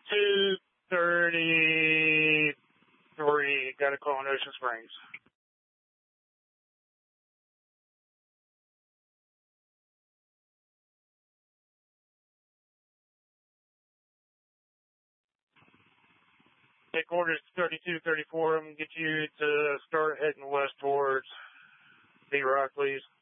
3233. Got a call in Ocean Springs. Take orders 3234. I'm going to get you to start heading west towards B-Rock, please.